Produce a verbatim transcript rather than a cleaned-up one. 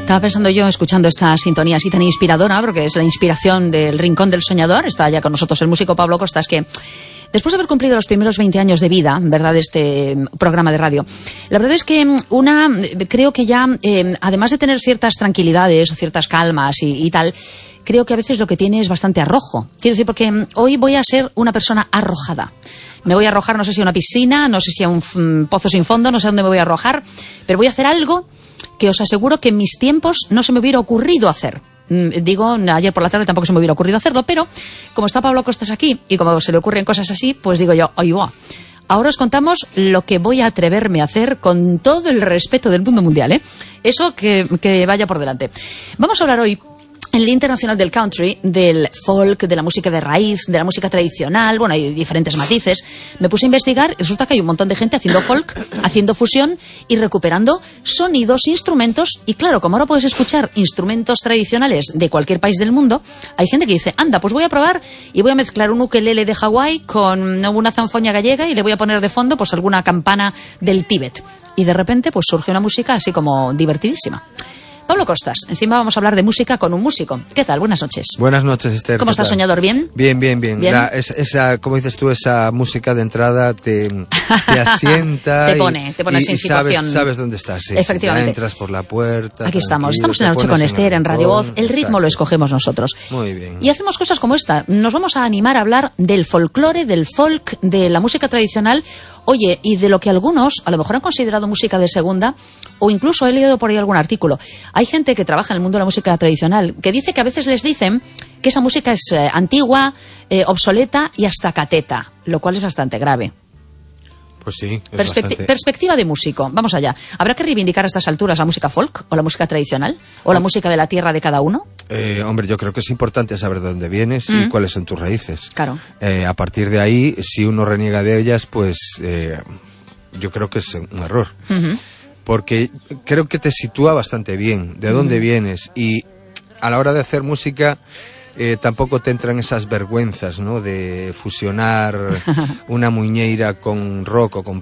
Estaba pensando yo, escuchando esta sintonía así tan inspiradora, porque es la inspiración del Rincón del Soñador. Está ya con nosotros el músico Pablo Costas, que después de haber cumplido los primeros veinte años de vida, ¿verdad?, de este programa de radio, la verdad es que una, creo que ya, eh, además de tener ciertas tranquilidades o ciertas calmas y, y tal, creo que a veces lo que tiene es bastante arrojo. Quiero decir, porque hoy voy a ser una persona arrojada. Me voy a arrojar, no sé si a una piscina, no sé si a un um, pozo sin fondo, no sé a dónde me voy a arrojar, pero voy a hacer algo que os aseguro que en mis tiempos no se me hubiera ocurrido hacer. Digo, ayer por la tarde tampoco se me hubiera ocurrido hacerlo, pero como está Pablo Costas aquí y como se le ocurren cosas así, pues digo yo, oye, va. Ahora os contamos lo que voy a atreverme a hacer con todo el respeto del mundo mundial, ¿eh? Eso que, que vaya por delante. Vamos a hablar hoy en el Día Internacional del Country, del folk, de la música de raíz, de la música tradicional. Bueno, hay diferentes matices. Me puse a investigar y resulta que hay un montón de gente haciendo folk, haciendo fusión y recuperando sonidos, instrumentos. Y claro, como ahora puedes escuchar instrumentos tradicionales de cualquier país del mundo, hay gente que dice, anda, pues voy a probar y voy a mezclar un ukelele de Hawái con una zanfoña gallega y le voy a poner de fondo pues alguna campana del Tíbet. Y de repente pues surge una música así como divertidísima. Pablo Costas, encima vamos a hablar de música con un músico. ¿Qué tal? Buenas noches. Buenas noches, Esther. ¿Cómo estás, Soñador? ¿Bien? Bien, bien, bien. ¿Bien? La, es, esa, como dices tú, esa música de entrada te, te asienta. Te pone, y, te pones y, en y situación. Sabes, sabes dónde estás. Sí, efectivamente. Sí, entras por la puerta. Aquí estamos. Estamos en la noche con Esther, en Radio Voz. El ritmo exacto. Lo escogemos nosotros. Muy bien. Y hacemos cosas como esta. Nos vamos a animar a hablar del folclore, del folk, de la música tradicional. Oye, y de lo que algunos a lo mejor han considerado música de segunda, o incluso he leído por ahí algún artículo. Hay gente que trabaja en el mundo de la música tradicional que dice que a veces les dicen que esa música es eh, antigua, eh, obsoleta y hasta cateta, lo cual es bastante grave. Pues sí, es Perspecti- bastante... Perspectiva de músico. Vamos allá. ¿Habrá que reivindicar a estas alturas la música folk o la música tradicional o la música de la tierra de cada uno? Eh, hombre, yo creo que es importante saber de dónde vienes Mm. y cuáles son tus raíces. Claro. Eh, a partir de ahí, si uno reniega de ellas, pues eh, yo creo que es un error. Uh-huh. Porque creo que te sitúa bastante bien de dónde uh-huh. vienes, y a la hora de hacer música eh, tampoco te entran esas vergüenzas, ¿no?, de fusionar una muñeira con rock o con